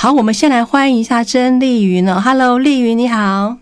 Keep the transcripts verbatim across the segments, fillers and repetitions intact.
好，我们先来欢迎一下曾丽云哦 ，Hello， 丽云你好。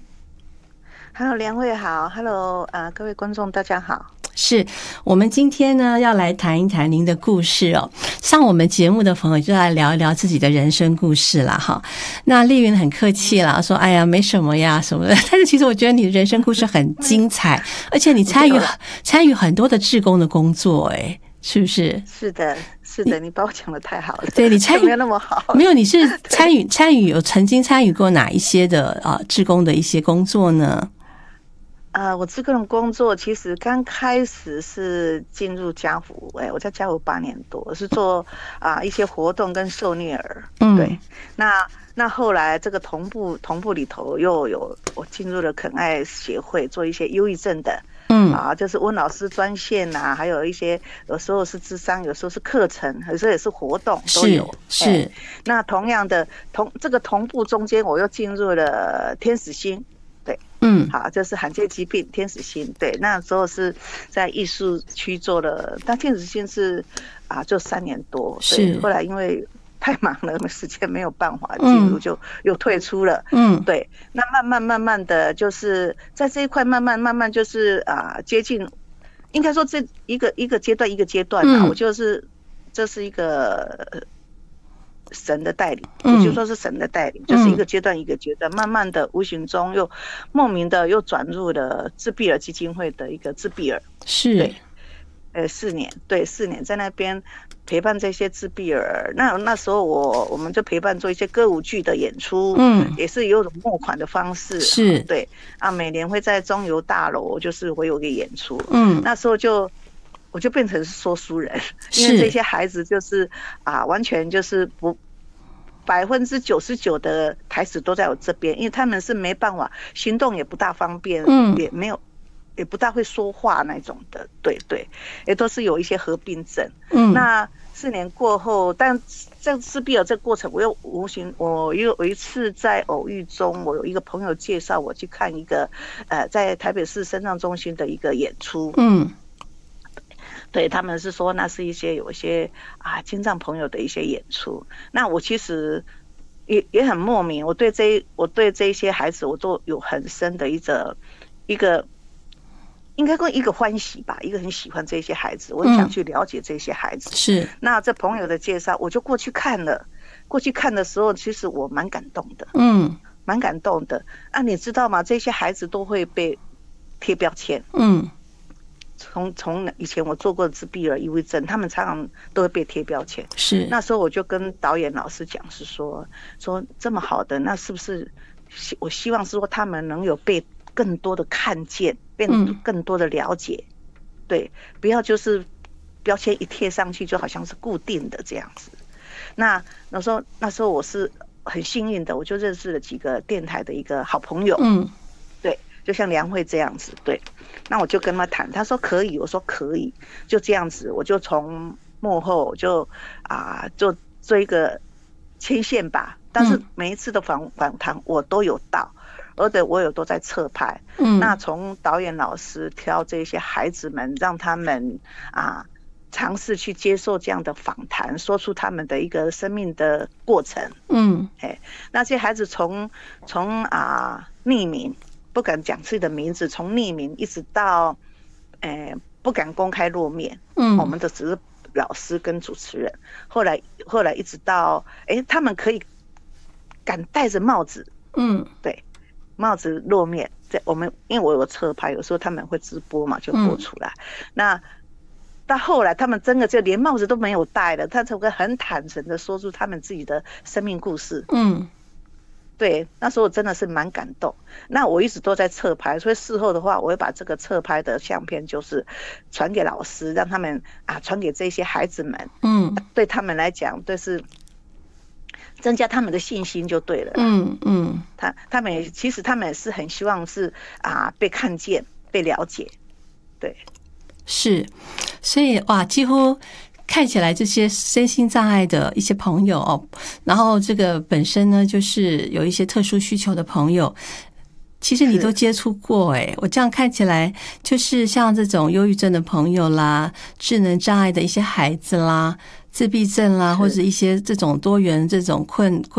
Hello， 梁慧好 ，Hello， 啊、呃，各位观众大家好。 是我们今天呢要来谈一谈您的故事哦。上我们节目的朋友就来聊一聊自己的人生故事啦哈。那丽云很客气啦，说哎呀没什么呀什么的，但是其实我觉得你的人生故事很精彩，而且你参与参与很多的志工的工作，哎，是不是？ 是的，是的，你把我讲得太好了。 对，你参与没有那么好， 没有，你是参与参与有曾经参与过哪一些的啊志工的一些工作呢？ 呃，我这个工作其实刚开始是进入家福，哎，我在家福八年多，我是做啊、呃、一些活动跟受虐儿，嗯，对。那那后来这个同步同步里头又有我进入了肯爱协会，做一些忧郁症的，嗯啊，就是温老师专线啊，还有一些有时候是諮商，有时候是课程，有时候也是活动都有。 是。是那同样的同这个同步中间，我又进入了天使心。对， 嗯， 好，就是罕见疾病天使心。对，那时候是在艺术区做了，但天使心是啊，就三年多。 是， 后来因为太忙了，时间没有办法进入，就又退出了。嗯，对。那慢慢慢慢的就是在这一块慢慢慢慢就是啊接近，应该说这一个一个阶段一个阶段啊，嗯、我就是这是一个。神的带领，也就说是神的带领，嗯、就是一个阶段一个阶段，慢慢的无形中又莫名的又转入了自闭儿基金会的一个自闭儿， 是， 对，呃，四年，对，四年在那边陪伴这些自闭儿。那那时候我我们就陪伴做一些歌舞剧的演出，嗯，也是有种募款的方式， 是， 对啊，每年会在中油大楼就是会有个演出，嗯，那时候就。我就变成说书人，因为这些孩子就是啊，完全就是不百分之九十九的台词都在我这边，因为他们是没办法行动，也不大方便，嗯，也没有也不大会说话那种的，对对，也都是有一些合并症。嗯，那四年过后，但在自闭儿这个过程，我又无形，我又有一次在偶遇中，我有一个朋友介绍我去看一个呃，在台北市身障中心的一个演出，嗯。对，他们是说那是一些有一些啊精障朋友的一些演出。那我其实也也很莫名，我对这我对这些孩子我都有很深的一个一个应该说一个欢喜吧，一个很喜欢这些孩子，我想去了解这些孩子。嗯、是。那这朋友的介绍，我就过去看了。过去看的时候，其实我蛮感动的，嗯，蛮感动的。啊，你知道吗？这些孩子都会被贴标签，嗯。从从以前我做过自闭儿抑郁症，他们常常都会被贴标签。是那时候我就跟导演老师讲，是说说这么好的，那是不是我希望是说他们能有被更多的看见，变更多的了解，嗯、对，不要就是标签一贴上去就好像是固定的这样子。那那时候那时候我是很幸运的，我就认识了几个电台的一个好朋友，嗯，对。就像梁慧这样子，对，那我就跟他谈，他说可以，我说可以，就这样子，我就从幕后就啊，就做一个牵线吧。但是每一次的访访谈我都有到，而且我有都在侧拍。嗯，那从导演老师挑这些孩子们，让他们啊尝试去接受这样的访谈，说出他们的一个生命的过程。嗯，哎，那些孩子从从啊匿名。不敢讲自己的名字，从匿名一直到，呃，不敢公开露面。嗯，我们的只是老师跟主持人。后来，后来一直到，哎，他们可以敢戴着帽子。嗯，对，帽子露面。在我们，因为我有侧拍，有时候他们会直播嘛，就播出来。嗯、那到后来，他们真的就连帽子都没有戴了，他才会很坦诚的说出他们自己的生命故事。嗯。对，那时候我真的是蛮感动。那我一直都在侧拍，所以事后的话，我会把这个侧拍的相片就是传给老师，让他们啊传给这些孩子们。嗯，对他们来讲，就是增加他们的信心就对了。嗯嗯，他他们也其实他们也是很希望是啊被看见、被了解。对， 是，所以哇，几乎。看起来这些身心障碍的一些朋友哦，然后这个本身呢，就是有一些特殊需求的朋友，其实你都接触过哎。我这样看起来，就是像这种忧郁症的朋友啦，智能障碍的一些孩子啦，自闭症啦，或者一些这种多元这种困。